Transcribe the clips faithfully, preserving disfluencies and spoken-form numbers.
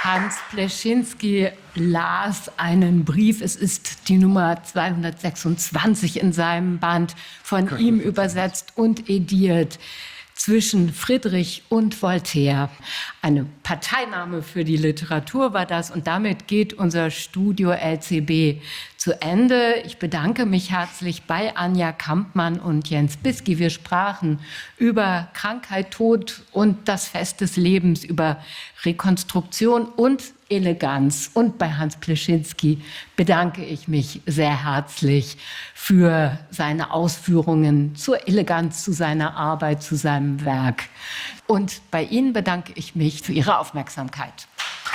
Hans Pleschinski las einen Brief, es ist die Nummer zweihundertsechsundzwanzig in seinem Band, von ihm übersetzt und ediert, zwischen Friedrich und Voltaire. Eine Parteinahme für die Literatur war das, und damit geht unser Studio L C B zu Ende. Ich bedanke mich herzlich bei Anja Kampmann und Jens Bisky. Wir sprachen über Krankheit, Tod und das Fest des Lebens, über Rekonstruktion und Eleganz. Und bei Hans Pleschinski bedanke ich mich sehr herzlich für seine Ausführungen zur Eleganz, zu seiner Arbeit, zu seinem Werk. Und bei Ihnen bedanke ich mich für Ihre Aufmerksamkeit.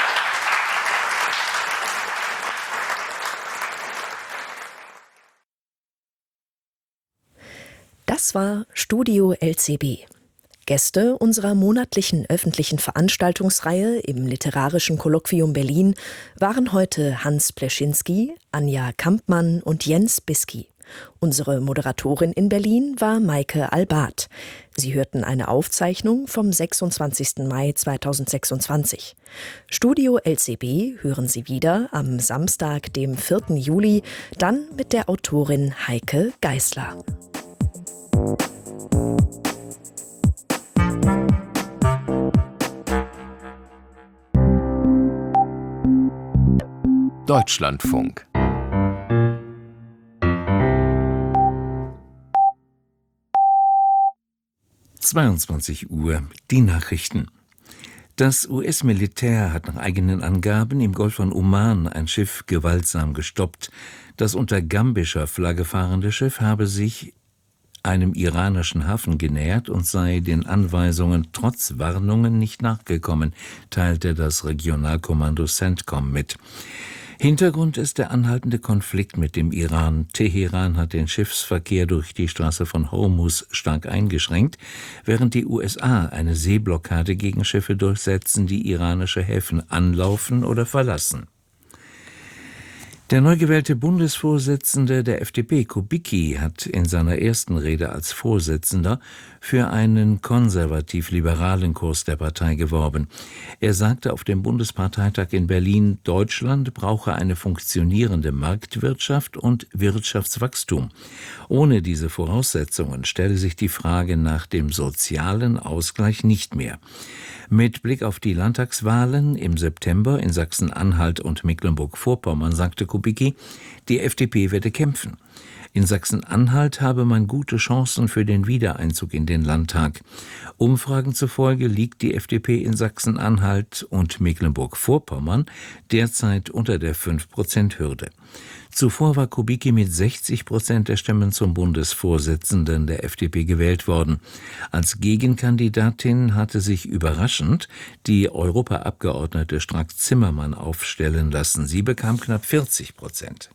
Das war Studio L C B. Gäste unserer monatlichen öffentlichen Veranstaltungsreihe im Literarischen Kolloquium Berlin waren heute Hans Pleschinski, Anja Kampmann und Jens Bisky. Unsere Moderatorin in Berlin war Maike Albart. Sie hörten eine Aufzeichnung vom sechsundzwanzigsten Mai zweitausendsechsundzwanzig. Studio L C B hören Sie wieder am Samstag, dem vierten Juli, dann mit der Autorin Heike Geisler. Deutschlandfunk. zweiundzwanzig Uhr, die Nachrichten. Das U S-Militär hat nach eigenen Angaben im Golf von Oman ein Schiff gewaltsam gestoppt. Das unter gambischer Flagge fahrende Schiff habe sich einem iranischen Hafen genähert und sei den Anweisungen trotz Warnungen nicht nachgekommen, teilte das Regionalkommando CENTCOM mit. Hintergrund ist der anhaltende Konflikt mit dem Iran. Teheran hat den Schiffsverkehr durch die Straße von Hormuz stark eingeschränkt, während die U S A eine Seeblockade gegen Schiffe durchsetzen, die iranische Häfen anlaufen oder verlassen. Der neu gewählte Bundesvorsitzende der F D P, Kubicki, hat in seiner ersten Rede als Vorsitzender für einen konservativ-liberalen Kurs der Partei geworben. Er sagte auf dem Bundesparteitag in Berlin, Deutschland brauche eine funktionierende Marktwirtschaft und Wirtschaftswachstum. Ohne diese Voraussetzungen stelle sich die Frage nach dem sozialen Ausgleich nicht mehr. Mit Blick auf die Landtagswahlen im September in Sachsen-Anhalt und Mecklenburg-Vorpommern sagte Kubicki, die F D P werde kämpfen. In Sachsen-Anhalt habe man gute Chancen für den Wiedereinzug in den Landtag. Umfragen zufolge liegt die F D P in Sachsen-Anhalt und Mecklenburg-Vorpommern derzeit unter der fünf Prozent Hürde. Zuvor war Kubicki mit sechzig Prozent der Stimmen zum Bundesvorsitzenden der F D P gewählt worden. Als Gegenkandidatin hatte sich überraschend die Europaabgeordnete Strack-Zimmermann aufstellen lassen. Sie bekam knapp vierzig Prozent.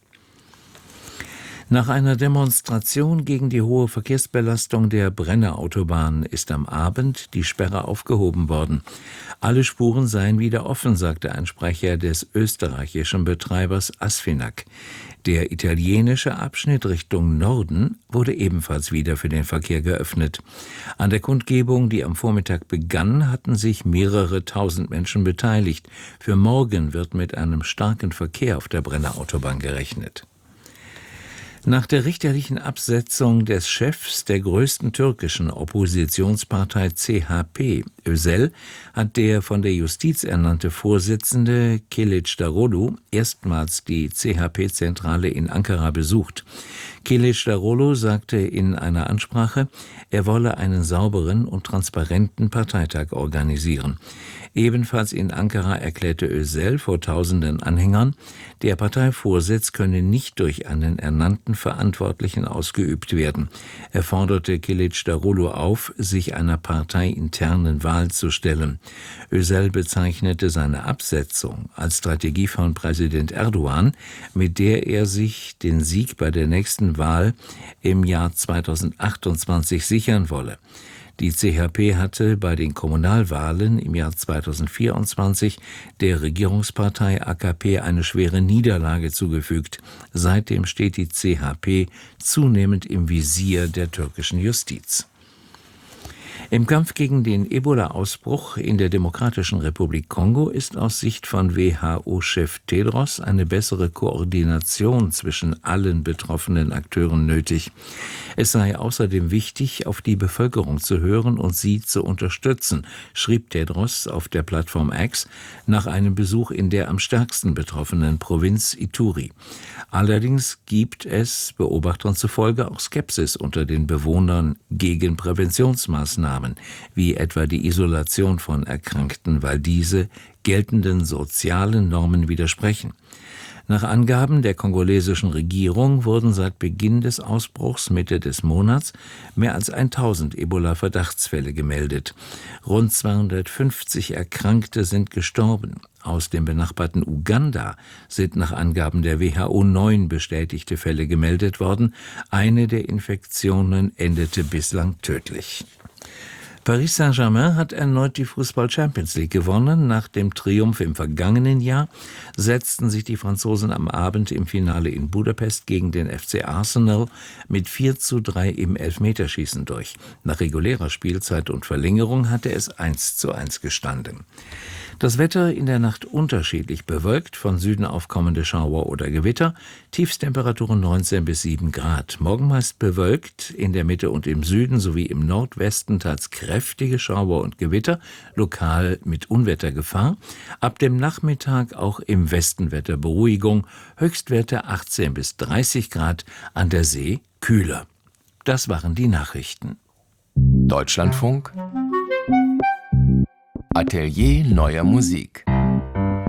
Nach einer Demonstration gegen die hohe Verkehrsbelastung der Brenner-Autobahn ist am Abend die Sperre aufgehoben worden. Alle Spuren seien wieder offen, sagte ein Sprecher des österreichischen Betreibers Asfinag. Der italienische Abschnitt Richtung Norden wurde ebenfalls wieder für den Verkehr geöffnet. An der Kundgebung, die am Vormittag begann, hatten sich mehrere tausend Menschen beteiligt. Für morgen wird mit einem starken Verkehr auf der Brenner-Autobahn gerechnet. Nach der richterlichen Absetzung des Chefs der größten türkischen Oppositionspartei C H P, Özel, hat der von der Justiz ernannte Vorsitzende Kılıçdaroğlu erstmals die C H P-Zentrale in Ankara besucht. Kılıçdaroğlu sagte in einer Ansprache, er wolle einen sauberen und transparenten Parteitag organisieren. Ebenfalls in Ankara erklärte Özel vor tausenden Anhängern, der Parteivorsitz könne nicht durch einen ernannten Verantwortlichen ausgeübt werden. Er forderte Kılıçdaroğlu auf, sich einer parteiinternen Wahl zu stellen. Özel bezeichnete seine Absetzung als Strategie von Präsident Erdogan, mit der er sich den Sieg bei der nächsten Wahl im Jahr zweitausendachtundzwanzig sichern wolle. Die C H P hatte bei den Kommunalwahlen im Jahr zweitausendvierundzwanzig der Regierungspartei A K P eine schwere Niederlage zugefügt. Seitdem steht die C H P zunehmend im Visier der türkischen Justiz. Im Kampf gegen den Ebola-Ausbruch in der Demokratischen Republik Kongo ist aus Sicht von W H O-Chef Tedros eine bessere Koordination zwischen allen betroffenen Akteuren nötig. Es sei außerdem wichtig, auf die Bevölkerung zu hören und sie zu unterstützen, schrieb Tedros auf der Plattform X nach einem Besuch in der am stärksten betroffenen Provinz Ituri. Allerdings gibt es Beobachtern zufolge auch Skepsis unter den Bewohnern gegen Präventionsmaßnahmen, wie etwa die Isolation von Erkrankten, weil diese geltenden sozialen Normen widersprechen. Nach Angaben der kongolesischen Regierung wurden seit Beginn des Ausbruchs Mitte des Monats mehr als tausend Ebola-Verdachtsfälle gemeldet. Rund zweihundertfünfzig Erkrankte sind gestorben. Aus dem benachbarten Uganda sind nach Angaben der W H O neun bestätigte Fälle gemeldet worden. Eine der Infektionen endete bislang tödlich. Paris Saint-Germain hat erneut die Fußball-Champions League gewonnen. Nach dem Triumph im vergangenen Jahr setzten sich die Franzosen am Abend im Finale in Budapest gegen den F C Arsenal mit vier zu drei im Elfmeterschießen durch. Nach regulärer Spielzeit und Verlängerung hatte es eins zu eins gestanden. Das Wetter in der Nacht unterschiedlich bewölkt, von Süden aufkommende Schauer oder Gewitter, Tiefstemperaturen neunzehn bis sieben Grad. Morgen meist bewölkt, in der Mitte und im Süden sowie im Nordwesten teils kräftige Schauer und Gewitter, lokal mit Unwettergefahr. Ab dem Nachmittag auch im Westen Wetterberuhigung, Höchstwerte achtzehn bis dreißig Grad, an der See kühler. Das waren die Nachrichten. Deutschlandfunk Atelier neuer Musik.